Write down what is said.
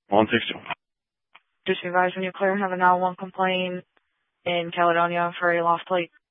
160. Just advise when you're clear, have a 911 complaint in Caledonia for a lost plate.